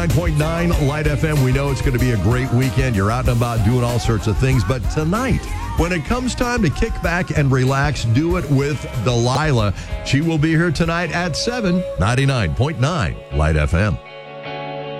99.9 Light FM. We know it's going to be a great weekend. You're out and about doing all sorts of things. But tonight, when it comes time to kick back and relax, do it with Delilah. She will be here tonight at 7, 99.9 Light FM.